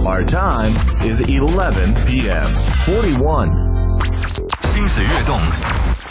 Our time is 11 p.m. 41. 心随悦动，